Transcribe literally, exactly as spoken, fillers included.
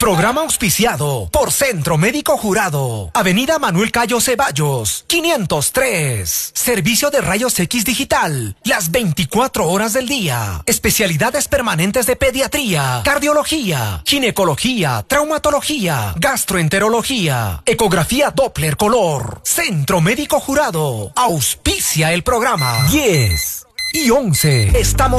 Programa auspiciado por Centro Médico Jurado. Avenida Manuel Cayo Ceballos, quinientos tres. Servicio de rayos X digital, las veinticuatro horas del día. Especialidades permanentes de pediatría, cardiología, ginecología, traumatología, gastroenterología, ecografía Doppler color. Centro Médico Jurado. Auspicia el programa. diez y once. Estamos